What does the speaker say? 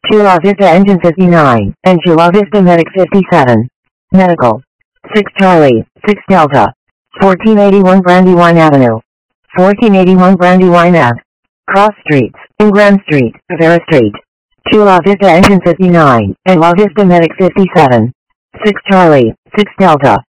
Chula Vista Engine 59, and Chula Vista Medic 57. Medical. 6 Charlie, 6 Delta. 1481 Brandywine Avenue. 1481 Brandywine Ave. Cross Streets, in Grand Street, Rivera Street. Chula Vista Engine 59, and La Vista Medic 57. 6 Charlie, 6 Delta.